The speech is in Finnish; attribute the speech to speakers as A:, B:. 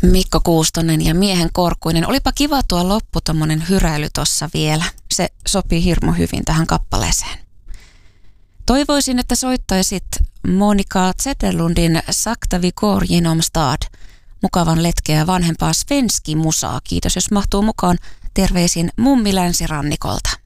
A: Mikko Kuustonen ja Miehen korkuinen. Olipa kiva tuo loppu, tommonen hyräily tossa vielä. Se sopii hirmu hyvin tähän kappaleeseen. Toivoisin, että soittaisit Monika Zetterlundin Sakta vi går genom stad. Mukavan letkeä vanhempaa svenski musaa. Kiitos, jos mahtuu mukaan. Terveisin mummi länsirannikolta.